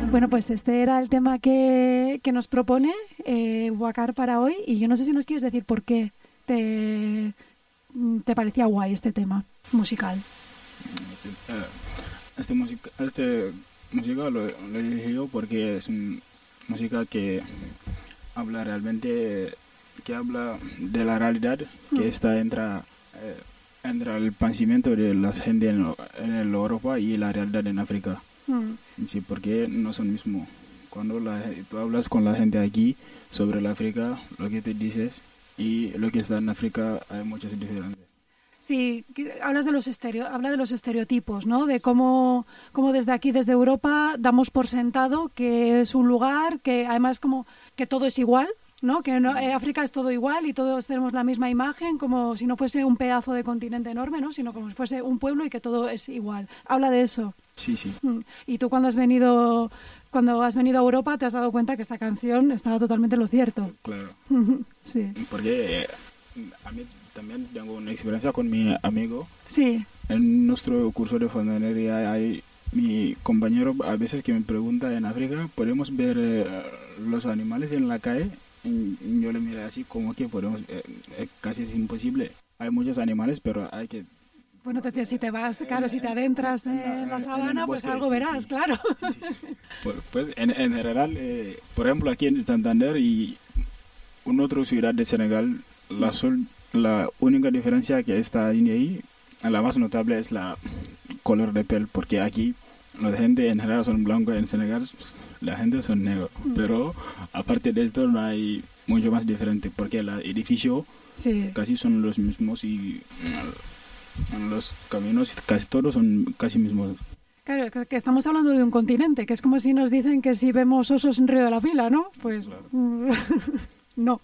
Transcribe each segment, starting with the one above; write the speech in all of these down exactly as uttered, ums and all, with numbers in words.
Bueno, pues este era el tema que, que nos propone eh, Wakar para hoy, y yo no sé si nos quieres decir por qué te, te parecía guay este tema musical. Este música, este música lo, lo elegí yo porque es una música que habla realmente, que habla de la realidad que mm. está entre, eh, entre el pensamiento de la gente en, en Europa y la realidad en África. Mm. Sí, porque no son mismos. Cuando la, tú hablas con la gente aquí sobre la África, lo que te dices y lo que está en África hay muchas diferencias. Sí, hablas de los estereo, habla de los estereotipos, ¿no? De cómo, cómo desde aquí, desde Europa, damos por sentado que es un lugar que además como que todo es igual, ¿no? Que no, eh, África es todo igual y todos tenemos la misma imagen, como si no fuese un pedazo de continente enorme, ¿no? Sino como si fuese un pueblo y que todo es igual. Habla de eso. Sí, sí. Y tú cuando has venido, cuando has venido a Europa te has dado cuenta que esta canción estaba totalmente en lo cierto. Claro. Sí. Porque eh, a mí también tengo una experiencia con mi amigo. Sí. En nuestro curso de fontanería hay mi compañero a veces que me pregunta en África, ¿podemos ver eh, los animales en la calle? Y yo le miré así como que podemos, eh, eh, casi es imposible. Hay muchos animales, pero hay que... Bueno, te, si te vas, claro, en, si te adentras en, en, en la sabana, en pues bosque, algo sí, verás, sí. Claro. Sí, sí. Pues, pues en, en general, eh, por ejemplo, aquí en Santander y en otra ciudad de Senegal, la, sol, la única diferencia que está ahí, la más notable es la color de piel, porque aquí la gente en general son blancos, en Senegal la gente son negros, mm. pero aparte de esto no hay mucho más diferente, porque el edificio sí. casi son los mismos y en los caminos casi todos son casi mismos. Claro, que estamos hablando de un continente, que es como si nos dicen que si vemos osos en Río de la Pila, ¿no? Pues claro. No.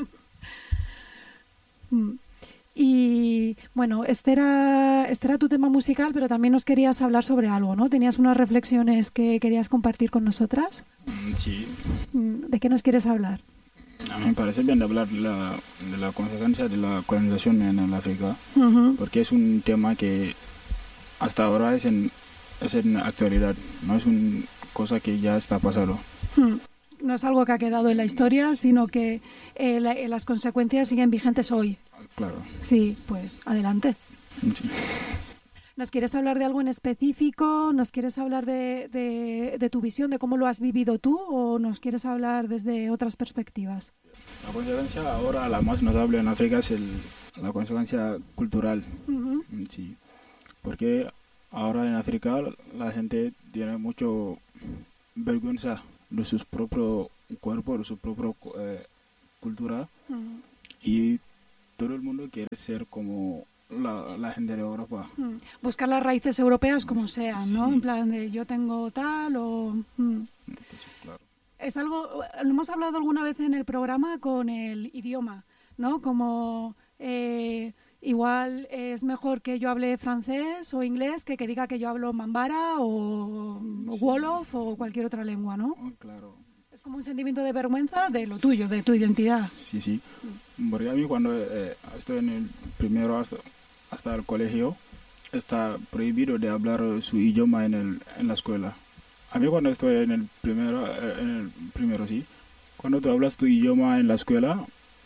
Y bueno, este era, este era tu tema musical, pero también nos querías hablar sobre algo, ¿no? ¿Tenías unas reflexiones que querías compartir con nosotras? Sí. ¿De qué nos quieres hablar? A mí me parece bien hablar de la, de la consecuencia de la colonización en el África, uh-huh. porque es un tema que hasta ahora es en, es en actualidad, no es una cosa que ya está pasando. Uh-huh. No es algo que ha quedado en la historia, sino que eh, la, eh, las consecuencias siguen vigentes hoy. Claro. Sí, pues adelante. Sí. ¿Nos quieres hablar de algo en específico? ¿Nos quieres hablar de, de, de tu visión, de cómo lo has vivido tú? ¿O nos quieres hablar desde otras perspectivas? La consecuencia ahora, la más notable en África, es el, la consecuencia cultural. Uh-huh. Sí. Porque ahora en África la gente tiene mucho vergüenza de su propio cuerpo, de su propia eh, cultura. Uh-huh. Y todo el mundo quiere ser como la, la gente de Europa. Mm. Buscar las raíces europeas como sean, ¿no? Sí. En plan de yo tengo tal o... Mm. Sí, claro. Es algo... Lo hemos hablado alguna vez en el programa con el idioma, ¿no? Como... Eh, igual es mejor que yo hable francés o inglés que que diga que yo hablo mambara o, sí. o wolof o cualquier otra lengua, ¿no? Oh, claro. Es como un sentimiento de vergüenza de lo tuyo, de tu identidad. Sí, sí. Porque a mí cuando eh, estoy en el primero hasta, hasta el colegio, está prohibido de hablar su idioma en, el, en la escuela. A mí cuando estoy en el primero, eh, en el primero sí, cuando tú hablas tu idioma en la escuela,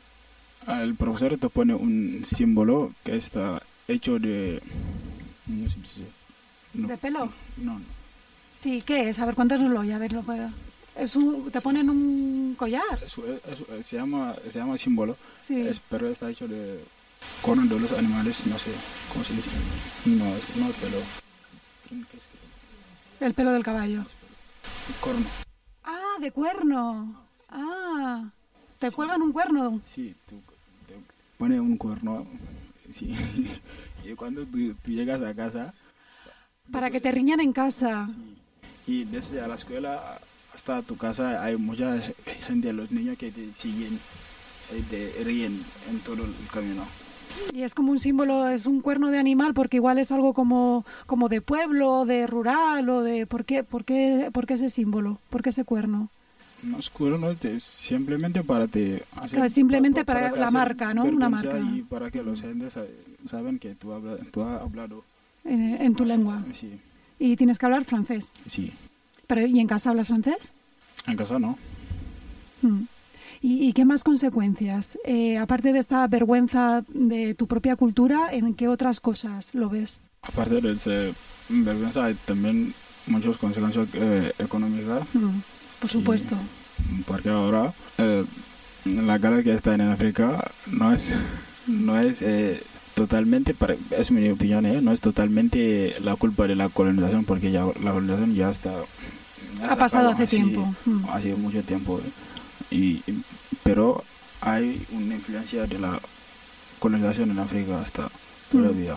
el profesor te pone un símbolo que está hecho de... No sé si no, ¿De pelo? No, no. Sí, ¿qué es? A ver, cuéntanoslo y a ver, lo puedo... Es un, ¿Te ponen un collar? Eso, eso, se llama se llama símbolo, sí. es, pero está hecho de corno de los animales, no sé cómo se dice. No, es, no es pelo. El pelo del caballo. El corno. Ah, de cuerno. Ah, te sí. cuelgan un cuerno. Sí, te, te pone un cuerno. Sí. Y cuando tú, tú llegas a casa... Para eso, que te riñan en casa. Sí. Y desde a la escuela... hasta tu casa hay mucha gente, los niños que te siguen, te ríen en todo el camino. Y es como un símbolo, es un cuerno de animal, porque igual es algo como, como de pueblo, de rural, o de... ¿Por qué, por qué, por qué ese símbolo? ¿Por qué ese cuerno? No es cuerno, es simplemente para te hacer... Claro, simplemente para, para, para la marca, ¿no? Una marca. Y para que los gentes saben que tú, habla, tú has hablado. Eh, en tu lengua. Sí. ¿Y tienes que hablar francés? Sí. Pero, ¿y en casa hablas francés? En casa no. Mm. ¿Y, ¿Y qué más consecuencias? Eh, aparte de esta vergüenza de tu propia cultura, ¿en qué otras cosas lo ves? Aparte de esa vergüenza, hay también muchas consecuencias eh, económicas. Mm, por supuesto. Sí, porque ahora eh, la guerra que está en África no es, no es eh, totalmente, para, es mi opinión, eh, no es totalmente la culpa de la colonización, porque ya la colonización ya está... Ya ha pasado hace así, tiempo. Mm. Hace mucho tiempo. Eh. Y, pero hay una influencia de la colonización en África hasta todavía.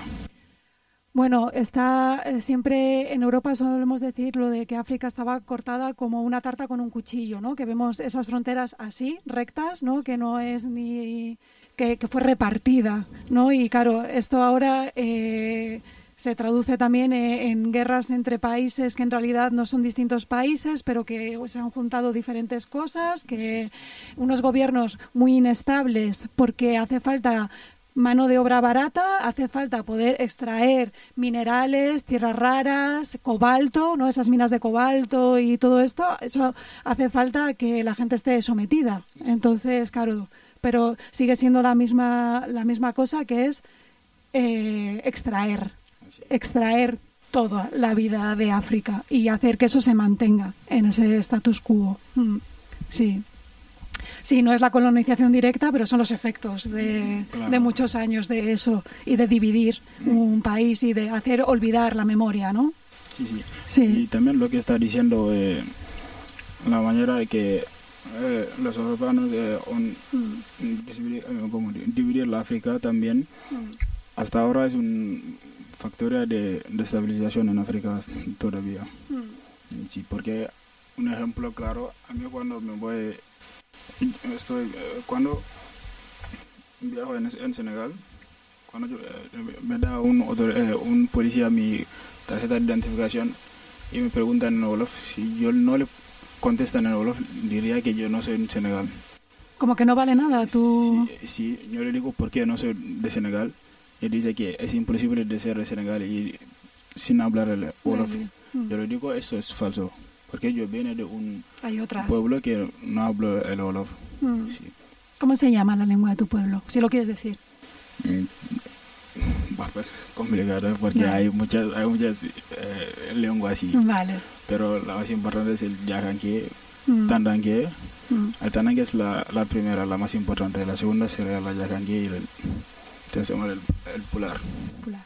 Bueno, está eh, siempre en Europa solemos decir lo de que África estaba cortada como una tarta con un cuchillo, ¿no? Que vemos esas fronteras así, rectas, ¿no? Que no es ni... que, que fue repartida, ¿no? Y claro, esto ahora... Eh, se traduce también eh, en guerras entre países que en realidad no son distintos países, pero que se han juntado diferentes cosas, que unos gobiernos muy inestables porque hace falta mano de obra barata, hace falta poder extraer minerales, tierras raras, cobalto, ¿no? Esas minas de cobalto y todo esto, eso hace falta que la gente esté sometida. Entonces, claro, pero sigue siendo la misma, la misma cosa que es eh, extraer. extraer toda la vida de África y hacer que eso se mantenga en ese status quo. Mm, sí. Sí, no es la colonización directa, pero son los efectos de, claro. de muchos años de eso y de dividir un país y de hacer olvidar la memoria, ¿no? Sí, sí. Sí. Y también lo que está diciendo, eh, la manera de que eh, los europeos eh, on, mm. dividir, eh, como dividir la África también, mm. hasta ahora es un factor de destabilización en África todavía. Mm. Sí, porque un ejemplo claro, a mí cuando me voy, estoy, cuando viajo en, en Senegal, cuando yo, eh, me da un, otro, eh, un policía mi tarjeta de identificación y me preguntan en Wolof, si yo no le contestan en Wolof, diría que yo no soy de Senegal. Como que no vale nada, tú... Sí, sí, yo le digo por qué no soy de Senegal. Y dice que es imposible de ser de Senegal y sin hablar el Wolof. Mm. Yo le digo, eso es falso, porque yo vengo de un pueblo que no hablo el Wolof. Mm. Sí. ¿Cómo se llama la lengua de tu pueblo, si lo quieres decir? Mm. Bah, pues complicado, porque vale. hay muchas, hay muchas eh, lenguas así. Vale. Pero la más importante es el Yakanké, mm. Tandanké. Mm. El Tandanké es la, la primera, la más importante. La segunda sería la Yakanké y el... El, el pular. pular.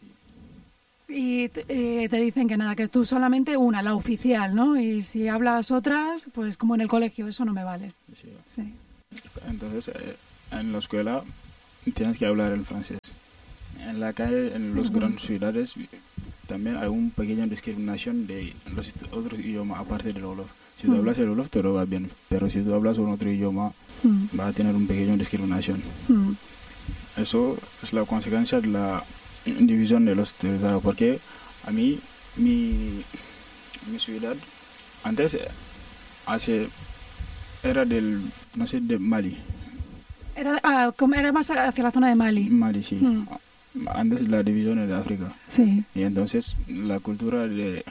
Sí. Y eh, te dicen que nada, que tú solamente una, la oficial, ¿no? Y si hablas otras, pues como en el colegio, eso no me vale. Sí. Sí. Entonces, eh, en la escuela tienes que hablar el francés. En la calle, en las uh-huh. grandes ciudades, también hay una pequeña discriminación de los otros idiomas aparte del Wolof. Si tú uh-huh. hablas el Wolof, todo va bien, pero si tú hablas un otro idioma, uh-huh. vas a tener una pequeña discriminación. Uh-huh. Eso es la consecuencia de la división de los territorios, porque a mí, mi, mi ciudad, antes hace, era del, no sé, de Mali. Era, ah, era más hacia la zona de Mali. Mali, sí. Mm. Antes la división es de África. Sí. Y entonces la cultura de,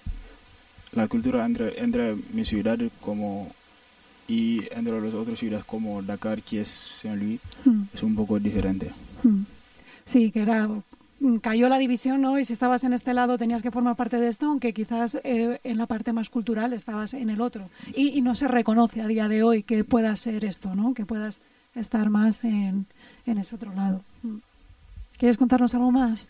la cultura entre, entre mi ciudad como... y entre las otras ciudades como Dakar, que es Saint-Louis, mm. es un poco diferente. Mm. Sí, que era cayó la división, ¿no? Y si estabas en este lado tenías que formar parte de esto, aunque quizás eh, en la parte más cultural estabas en el otro. Y, y no se reconoce a día de hoy que pueda ser esto, ¿no? Que puedas estar más en, en ese otro lado. Mm. ¿Quieres contarnos algo más?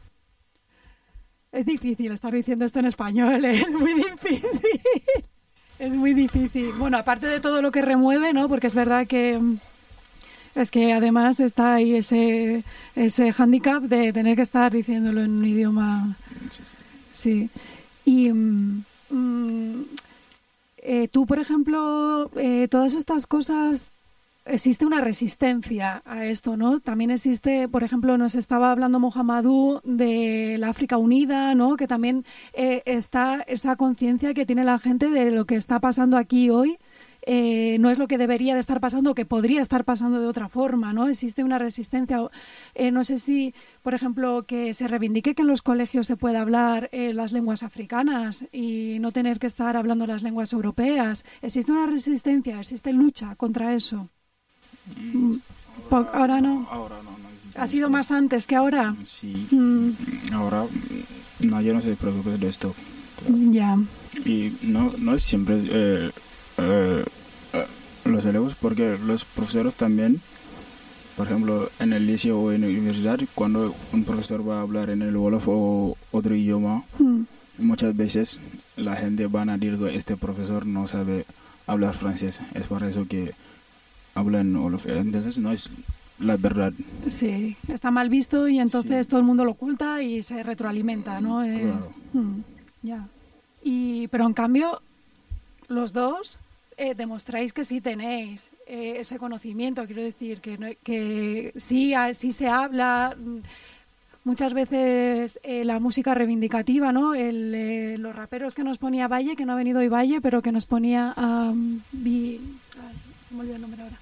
Es difícil estar diciendo esto en español, ¿eh? Es muy difícil. Es muy difícil. Bueno, aparte de todo lo que remueve, ¿no? Porque es verdad que es que además está ahí ese ese hándicap de tener que estar diciéndolo en un idioma. Sí. Y mm, eh, tú, por ejemplo, eh, todas estas cosas, existe una resistencia a esto, ¿no? También existe, por ejemplo, nos estaba hablando Mohamedou de la África Unida, ¿no? Que también eh, está esa conciencia que tiene la gente de lo que está pasando aquí hoy eh, no es lo que debería de estar pasando o que podría estar pasando de otra forma, ¿no? Existe una resistencia. Eh, no sé si, por ejemplo, que se reivindique que en los colegios se pueda hablar eh, las lenguas africanas y no tener que estar hablando las lenguas europeas. ¿Existe una resistencia? ¿Existe lucha contra eso? Mm, ahora, ahora no. Ahora no, no ¿Ha sido más antes que ahora? Sí. Mm. Ahora no, yo no se preocupe de esto. Claro. Ya. Y no, no es siempre eh, eh, eh, los eleevos, porque los profesores también, por ejemplo, en el liceo o en la universidad, cuando un profesor va a hablar en el Wolof o otro idioma, mm. muchas veces la gente van a decir que este profesor no sabe hablar francés. Es por eso que habla en Wolof. Entonces no es la verdad. Sí, está mal visto y entonces sí. todo el mundo lo oculta y se retroalimenta, ¿no? Claro. Es, mm, ya. Y, pero en cambio, los dos eh, demostráis que sí tenéis eh, ese conocimiento. Quiero decir que, no, que sí, sí se habla. Muchas veces eh, la música reivindicativa, ¿no? El, eh, los raperos que nos ponía Valle, que no ha venido hoy Valle, pero que nos ponía um, vi, ay, me olvidé el nombre ahora.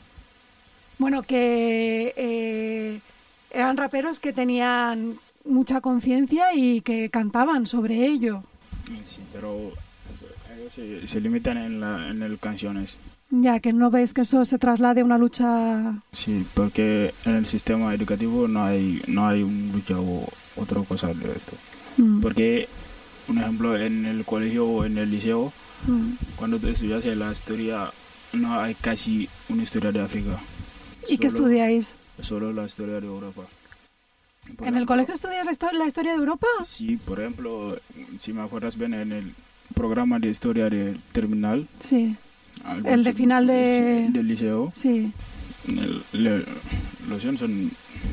Bueno, que eh, eran raperos que tenían mucha conciencia y que cantaban sobre ello. Sí, pero ellos se, se limitan en, la, en el canciones. Ya, que no ves que eso se traslade a una lucha. Sí, porque en el sistema educativo no hay no hay una lucha o otra cosa de esto. Mm. Porque, un ejemplo, en el colegio o en el liceo, mm. cuando tú estudias la historia, no hay casi una historia de África. ¿Y solo, qué estudiáis? Solo la historia de Europa. Por ¿En ejemplo, el colegio estudias la, histo- la historia de Europa? Sí, por ejemplo, si me acuerdas bien, en el programa de historia de terminal. Sí. El de final de... Sí, del liceo. Sí. El, le, los son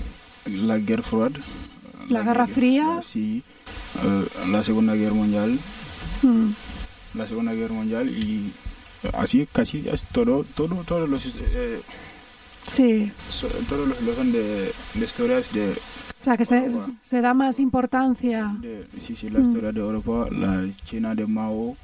la Guerra Fría. La, la Guerra Fría. Sí. Uh, la Segunda Guerra Mundial. Mm. La Segunda Guerra Mundial y así casi es todo, todo, todos los... Eh, sí. So, todos los lo son de, de historias de... O sea, que se, se da más importancia. De, sí, sí, la mm. historia de Europa, la China de Mao,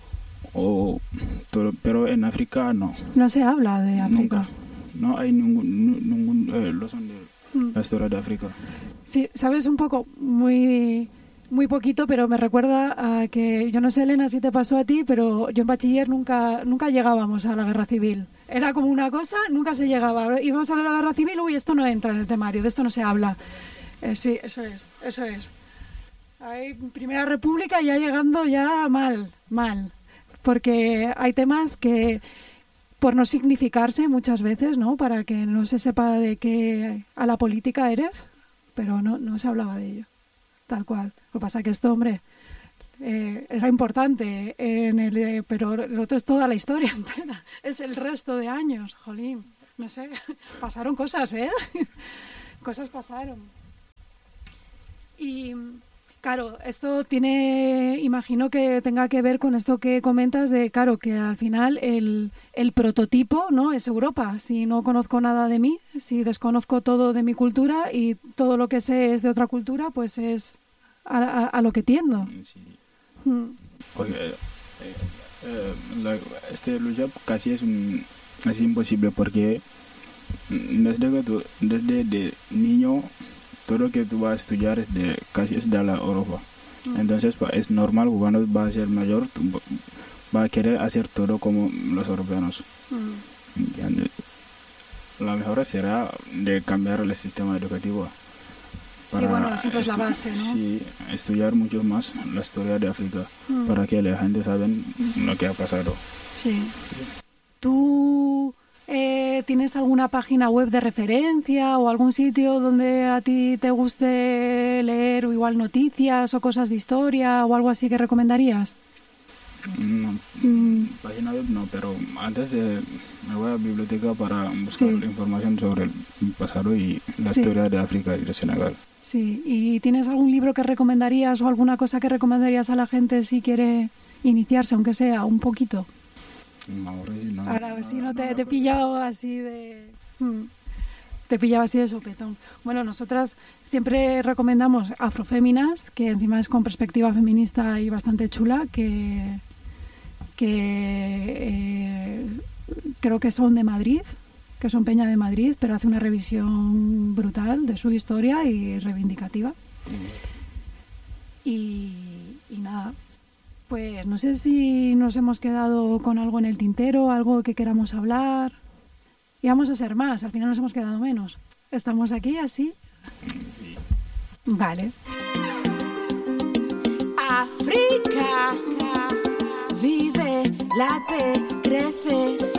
o todo, pero en África no. No se habla de África. Nunca. No hay ningún, ningún eh, lo son de mm. la historia de África. Sí, sabes un poco, muy... Muy poquito, pero me recuerda a que, yo no sé, Elena, si te pasó a ti, pero yo en bachiller nunca nunca llegábamos a la guerra civil. Era como una cosa, nunca se llegaba. Íbamos a la guerra civil, uy, esto no entra en el temario, de esto no se habla. Eh, sí, eso es, eso es. Hay Primera República ya llegando ya mal, mal. Porque hay temas que, por no significarse muchas veces, ¿no? Para que no se sepa de qué a la política eres, pero no, no se hablaba de ello. Tal cual. Lo que pasa es que esto, hombre, eh, era importante, en el, eh, pero lo otro es toda la historia entera. Es el resto de años, jolín. No sé, pasaron cosas, ¿eh? Cosas pasaron. Y, claro, esto tiene, imagino que tenga que ver con esto que comentas de, claro, que al final el, el prototipo, ¿no? Es Europa. Si no conozco nada de mí, si desconozco todo de mi cultura y todo lo que sé es de otra cultura, pues es a, a, a lo que tiendo. Sí. Mm. Porque eh, eh, la, este lucha casi es, un, es imposible porque desde que tú, desde de niño todo lo que tú vas a estudiar es de, casi es de la Europa. Mm. Entonces es normal que cuando vas a ser mayor tú vas a querer hacer todo como los europeos. Mm. La mejor será de cambiar el sistema educativo. Sí, bueno, siempre es la base, ¿no? Sí, estudiar mucho más la historia de África mm. para que la gente sabe mm. lo que ha pasado. Sí. sí. ¿Tú eh, tienes alguna página web de referencia o algún sitio donde a ti te guste leer o igual noticias o cosas de historia o algo así que recomendarías? No, mm. página web no, pero antes eh, me voy a la biblioteca para buscar sí. información sobre el pasado y la sí. historia de África y de Senegal. Sí, ¿y tienes algún libro que recomendarías o alguna cosa que recomendarías a la gente si quiere iniciarse, aunque sea un poquito? No, ahora sí no. Ahora no, sí no, no te, no, te he pillado así de... Hmm, te pillaba así de sopetón. Bueno, nosotras siempre recomendamos Afroféminas, que encima es con perspectiva feminista y bastante chula, que... que eh, creo que son de Madrid, que son Peña de Madrid, pero hace una revisión brutal de su historia y reivindicativa. Y, y nada, pues no sé si nos hemos quedado con algo en el tintero, algo que queramos hablar. Y vamos a ser más, al final nos hemos quedado menos. ¿Estamos aquí así? Sí. Vale. África, vive, late, creces.